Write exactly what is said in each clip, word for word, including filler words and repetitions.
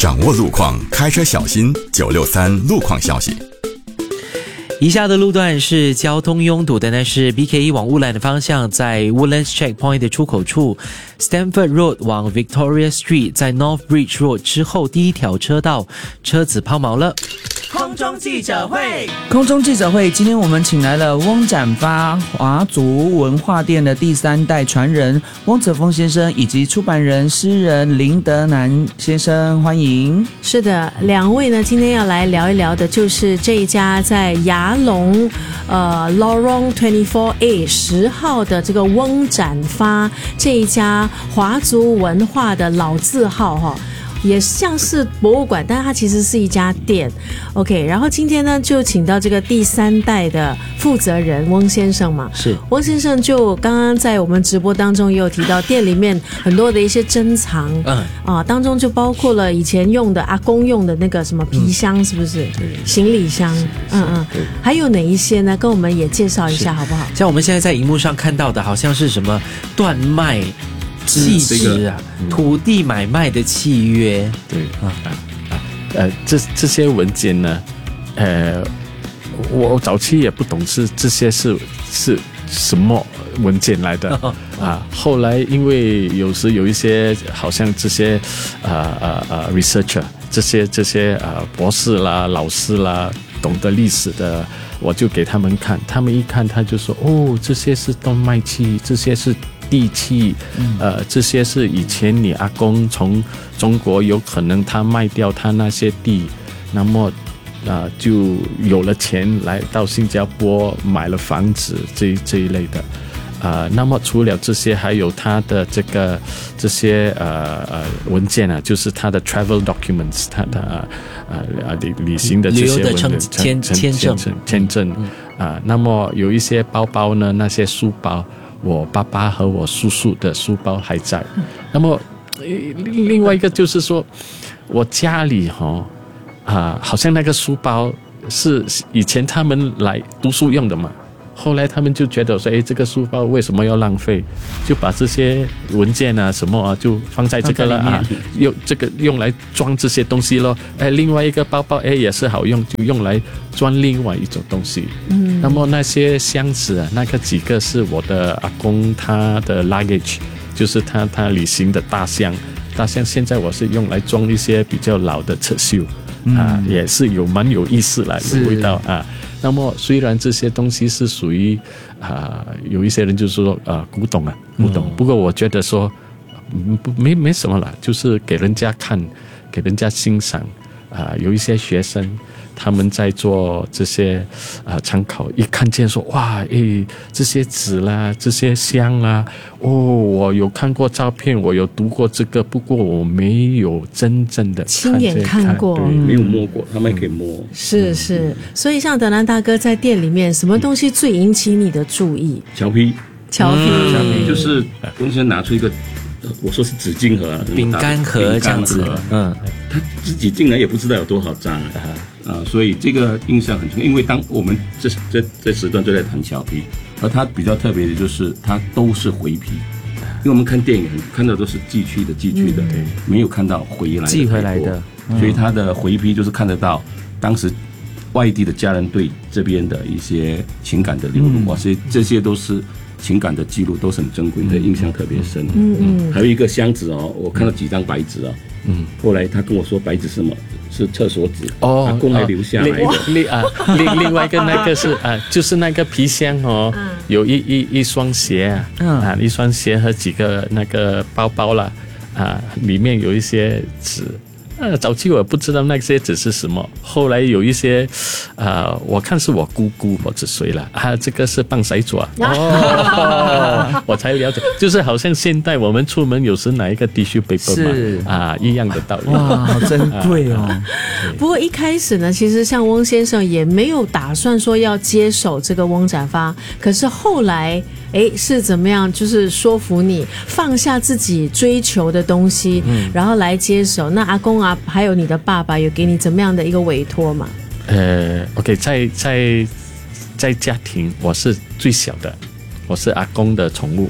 掌握路况，开车小心。九六三路况消息。 以下的路段是交通拥堵的，那是 B K 一 往乌兰的方向，在 Woodlands Checkpoint 的出口处 Stamford Road 往 Victoria Street， 在 North Bridge Road 之后第一条车道，车子抛锚了。 空中记者会， 空中记者会，今天我们请来了翁展发华族文化店的第三代传人翁泽峰先生，以及出版人诗人林德南先生，欢迎。 是的，两位呢，今天要来聊一聊的就是这一家在牙龙呃 Lorong 二十四 A 十号的这个翁展发这一家华族文化的老字号哈。也像是博物馆，但是它其实是一家店 OK， 然后今天呢就请到这个第三代的负责人翁先生嘛， 是翁先生就刚刚在我们直播当中也有提到店里面很多的一些珍藏，嗯啊，当中就包括了以前用的阿公用的那个什么皮箱，是不是、嗯、行李箱，嗯嗯，还有哪一些呢，跟我们也介绍一下好不好？ 像我们现在在荧幕上看到的好像是什么断卖契约啊、嗯，土地买卖的契约， 对啊啊呃，这这些文件呢，呃，我早期也不懂是这些是是什么文件来的啊。后来因为有时有一些好像这些呃呃呃 researcher 这些这些呃博士啦、老师啦，懂得历史的，我就给他们看，他们一看他就说哦，这些是断卖契，这些是地契，呃，这些是以前你阿公从中国有可能他卖掉他那些地，那么呃就有了钱来到新加坡买了房子这这一类的，呃，那么除了这些，还有他的这个这些呃呃文件啊，就是他的 travel documents， 他的呃呃旅旅行的这些文件， 签签证签证啊、呃，那么有一些包包呢，那些书包。我爸爸和我叔叔的书包还在，那么另外一个就是说，我家里哈、哦、啊，好像那个书包是以前他们来读书用的嘛，后来他们就觉得说，哎，这个书包为什么要浪费？就把这些文件啊什么啊就放在这个了啊，用这个用来装这些东西咯。哎，另外一个包包哎也是好用，就用来装另外一种东西。嗯，那么那些箱子啊，那个几个是我的阿公他的 luggage， 就是他他旅行的大箱。大箱现在我是用来装一些比较老的刺绣。啊，也是有蛮有意思来的味道啊。那么虽然这些东西是属于啊，有一些人就说啊古董啊古董，不过我觉得说嗯不没没什么啦，就是给人家看，给人家欣赏啊。有一些学生他们在做这些啊参考，一看见说哇诶这些纸啦，这些香啦，哦我有看过照片，我有读过这个，不过我没有真正的亲眼看过， 对，没有摸过，他们也可以摸。 是是，所以像德南大哥在店里面，什么东西最引起你的注意？ 荞皮， 荞皮， 荞皮就是翁先生拿出一个。我说是纸巾盒、 饼干盒这样子， 嗯，他自己竟然也不知道有多少张啊，啊，所以这个印象很深，因为当我们这这这时段都在谈荞皮，而它比较特别的就是它都是回皮，因为我们看电影看到都是寄去的寄去的，对、嗯，没有看到回来的寄回来的， 嗯、所以它的回皮就是看得到当时外地的家人对这边的一些情感的流露，哇、嗯，所以这些都是。情感的记录都是很珍贵的，印象特别深。嗯嗯，还有一个箱子哦，我看到几张白纸哦。嗯，后来他跟我说白纸是什么？是厕所纸哦，阿公还留下来的。 另啊，另另外一个那个是啊，就是那个皮箱哦，嗯、有一一一双鞋啊，嗯、啊，一双鞋和几个那个包包啦，啊，里面有一些纸。呃，早期我不知道那些纸是什么，后来有一些，呃，我看是我姑姑或者谁了啊，这个是棒骰子啊，哦，我才了解，就是好像现代我们出门有时拿一个 tissue paper 嘛，啊，一样的道理。 哇，好珍贵哦。 啊、不过一开始呢，其实像翁先生也没有打算说要接手这个翁展发，可是后来，哎，是怎么样？就是说服你放下自己追求的东西，嗯、然后来接手。那阿公啊。还有你的爸爸有给你怎么样的一个委托吗？ 呃 ，OK， 在在在家庭我是最小的，我是阿公的宠物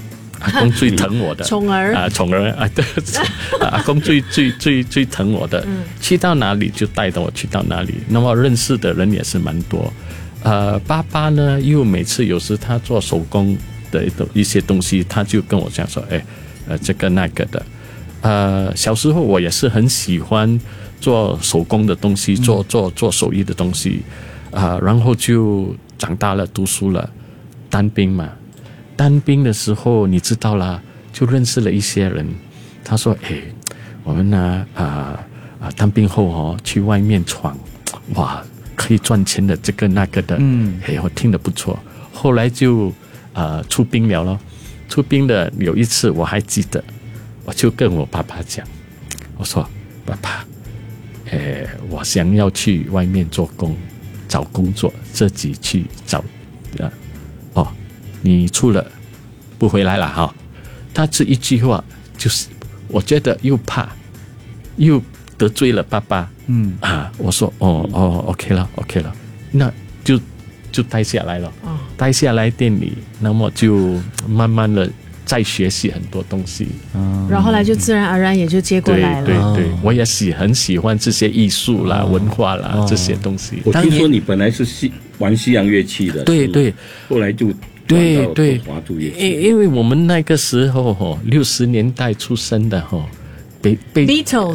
阿公最疼我的宠儿啊，宠儿啊，对，阿公最最最最疼我的， 嗯、 去到哪里就带着我去到哪里。那么认识的人也是蛮多。呃，爸爸呢，又每次有时他做手工的一些东西，他就跟我讲说，哎，呃，这个那个的。呃，小时候我也是很喜欢做手工的东西，做做做手艺的东西，啊、呃，然后就长大了，读书了，当兵嘛。当兵的时候，你知道啦，就认识了一些人。他说：“哎，我们呢，啊、呃、啊，当兵后哦，去外面闯，哇，可以赚钱的，这个那个的。嗯，哎，我听得不错。后来就呃出兵了咯。出兵的有一次我还记得，我就跟我爸爸讲，我说：爸爸，哎，我想要去外面做工，找工作，自己去找，啊，哦。”你出了不回来了哈，他这一句话就是我觉得又怕又得罪了爸爸，嗯啊，我说哦哦 OK 了 OK 了，那就就待下来了，哦、待下来店里，那么就慢慢的再学习很多东西， 嗯，然后后来就自然而然也就接过来了。 对对对，我也喜很喜欢这些艺术啦、哦、文化啦、哦、这些东西。 我听说你本来是西玩西洋乐器的， 对对， 后来就。 对对，因因为我们那个时候哈，六十年代出生的哈，被被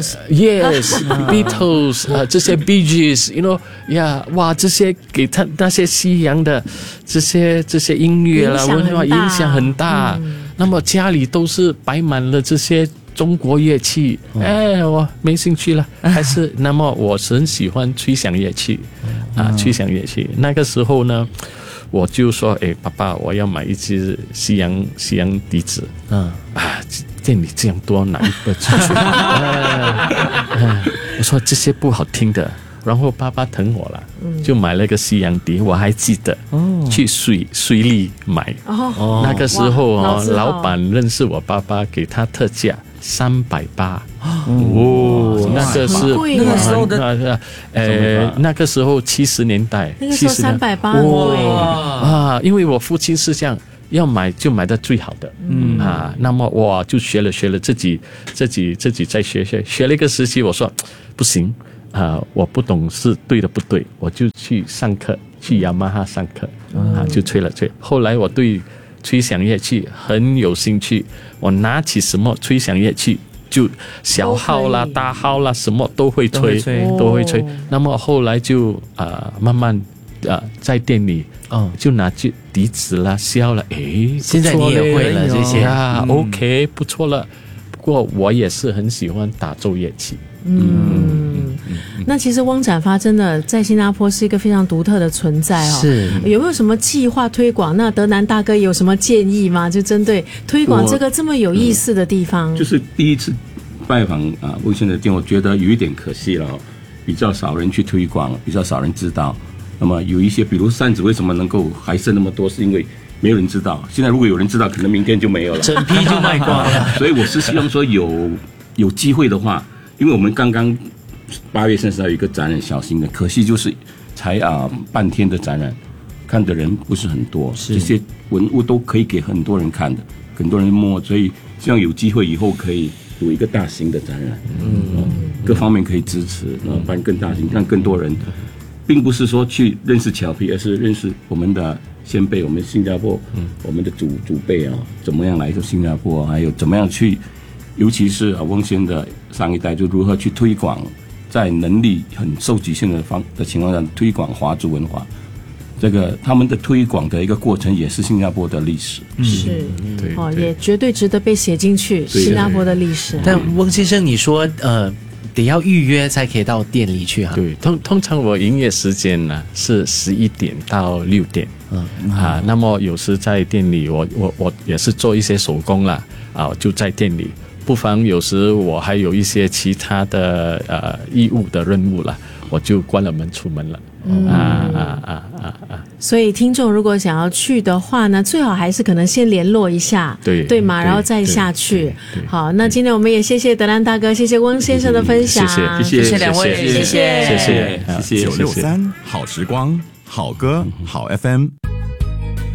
Beatles，yes，Beatles 啊，这些 Bee Gees，you know， 呀，哇，这些给他那些西洋的这些这些音乐啦，文化影响很大。嗯、那么家里都是摆满了这些中国乐器，嗯、哎，我没兴趣了，还是那么我是很喜欢吹响乐器，啊，嗯、吹响乐器。那个时候呢。我就说，哎，爸爸，我要买一支西洋西洋笛子。嗯啊，店里这样多，哪一个出去？啊啊、我说这些不好听的。然后爸爸疼我了，嗯、就买了个西洋笛，我还记得，哦、去水水利买。哦，那个时候哦，老板认识我爸爸，给他特价三百八。哦，那个是那个时候的， 呃，那个时候七十年代， 那个时候三百八，哇啊！因为我父亲是这样，要买就买到最好的，嗯啊，那么我就学了学了，自己自己自己再学学，学了一个时期，我说不行啊，我不懂是对的不对，我就去上课，去雅马哈上课啊，就吹了吹。后来我对吹响乐器很有兴趣，我拿起什么吹响乐器。就小号啦、大号啦，什么都会吹，都会 吹。都会吹那么后来就啊、呃，慢慢啊、呃，在店里，哦，就拿起笛子啦、箫了，诶， 现在你也会了这些啊、嗯、，OK， 不错了。不过我也是很喜欢打奏乐器。 嗯，嗯那其实汪展发真的在新加坡是一个非常独特的存在哦。 是， 有没有什么计划推广？那德南大哥有什么建议吗？就针对推广这个这么有意思的地方。 嗯、就是第一次拜访啊魏先生的店，我觉得有一点可惜了，比较少人去推广，比较少人知道。那么有一些，比如扇子为什么能够还剩那么多，是因为没有人知道。现在如果有人知道，可能明天就没有了， 整批就卖光了。 所以我是希望说有有机会的话。因为我们刚刚八月三十号有一个展览，小型的，可惜就是才啊、呃、半天的展览，看的人不是很多，这些文物都可以给很多人看的，很多人摸，所以希望有机会以后可以有一个大型的展览，嗯，嗯各方面可以支持，然后办更大型，让更多人，并不是说去认识侨批，而是认识我们的先辈，我们新加坡，嗯，我们的祖祖辈啊，怎么样来到新加坡，还有怎么样去。尤其是啊，翁先的上一代就如何去推广，在能力很受局限的方的情况下推广华族文化，这个他们的推广的一个过程也是新加坡的历史， 是，嗯、对哦，也绝对值得被写进去新加坡的历史。 但翁先生，你说呃，得要预约才可以到店里去哈？ 对，通通常我营业时间呢是十一点到六点，嗯啊，那么有时在店里我我我也是做一些手工啦，啊，就在店里。不妨有时我还有一些其他的呃义务的任务了，我就关了门出门了。嗯、啊啊啊啊啊！ 所以听众如果想要去的话呢，最好还是可能先联络一下， 对对嘛，然后再下去。好，那今天我们也谢谢德兰大哥，谢谢翁先生的分享， 谢谢谢谢两位， 谢谢谢谢谢谢九六三好时光好歌好 F M。